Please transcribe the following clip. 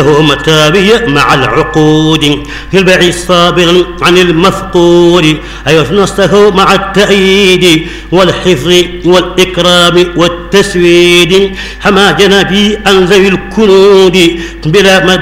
متابية مع العقود في البيع صابرا عن المفقود أيوة نصه مع التأييد والحفظ والإكرام والتسويد حما جنبي عن ذوي الكنود بلا مدى